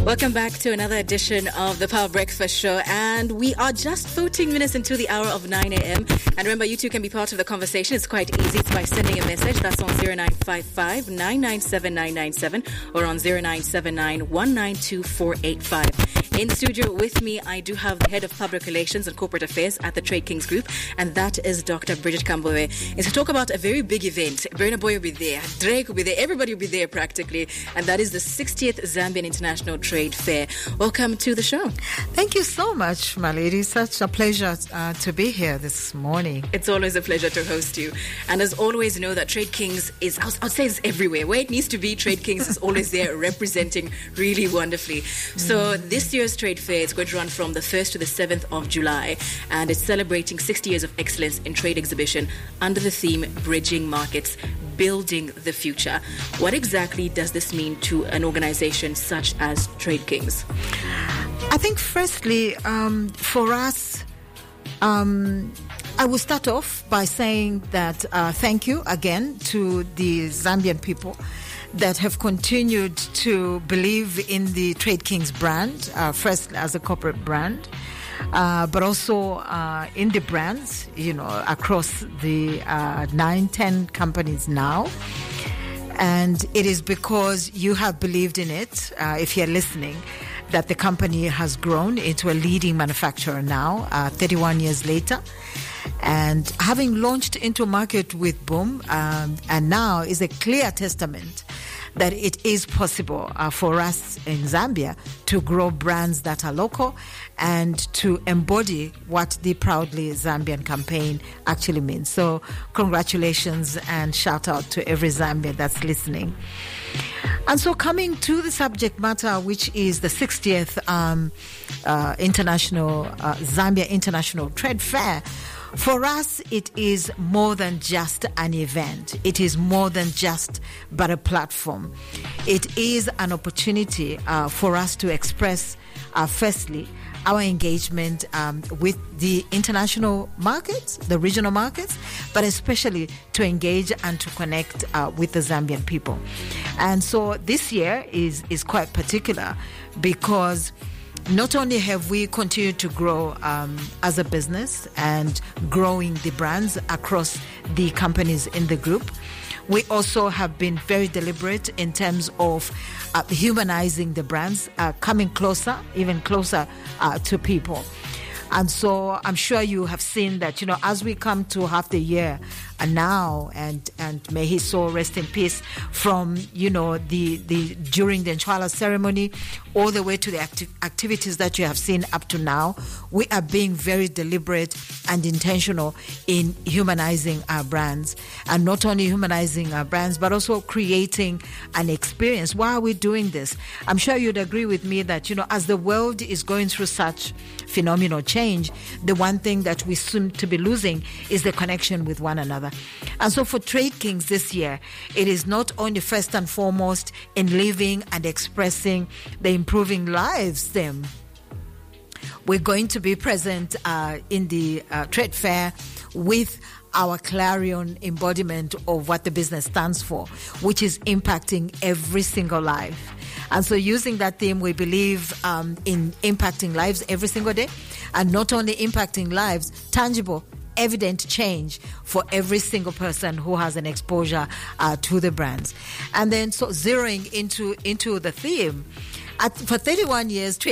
Welcome back to another edition of the Power Breakfast Show, and we are just 14 minutes into the hour of 9 a.m. And remember, you too can be part of the conversation. It's quite easy. It's by sending a message. That's on 0955 997 997 or on 0979 192 485. In studio with me, I do have the Head of Public Relations and Corporate Affairs at the Trade Kings Group, and that is Dr. Bridget Kambwe. It's to talk about a very big event. Burna Boy will be there, Drake will be there, everybody will be there practically, and that is the 60th Zambian International Trade Fair. Welcome to the show. Thank you so much, my lady. Such a pleasure to be here this morning. It's always a pleasure to host you. And as always, know that Trade Kings is, I'd say it's everywhere. Where it needs to be, Trade Kings is always there representing really wonderfully. So this year's Trade Fair is going to run from the 1st to the 7th of July, and it's celebrating 60 years of excellence in trade exhibition under the theme Bridging Markets, Building the Future. What exactly does this mean to an organization such as Trade Kings? I think firstly, for us, I will start off by saying that thank you again to the Zambian people that have continued to believe in the Trade Kings brand, first as a corporate brand, but also in the brands, across the 9-10 companies now. And it is because you have believed in it, if you're listening, that the company has grown into a leading manufacturer now, 31 years later. And having launched into market with Boom, and now is a clear testament that it is possible for us in Zambia to grow brands that are local and to embody what the Proudly Zambian campaign actually means. So congratulations and shout out to every Zambian that's listening. And so coming to the subject matter, which is the 60th Zambia International Trade Fair, for us, it is more than just an event. It is more than just but a platform. It is an opportunity for us to express, firstly, our engagement with the international markets, the regional markets, but especially to engage and to connect with the Zambian people. And so this year is quite particular because not only have we continued to grow as a business and growing the brands across the companies in the group, we also have been very deliberate in terms of humanizing the brands, coming closer, even closer to people. And so I'm sure you have seen that, as we come to half the year now, and may his soul rest in peace, from, during the Nchwala ceremony all the way to the activities that you have seen up to now, we are being very deliberate and intentional in humanizing our brands. And not only humanizing our brands, but also creating an experience. Why are we doing this? I'm sure you'd agree with me that, as the world is going through such phenomenal change, the one thing that we seem to be losing is the connection with one another. And so for Trade Kings this year, it is not only first and foremost in living and expressing the improving lives theme. We're going to be present in the trade fair with our clarion embodiment of what the business stands for, which is impacting every single life. And so using that theme, we believe in impacting lives every single day, and not only impacting lives, tangible, evident change for every single person who has an exposure to the brands. And then so zeroing into the theme, for 31 years,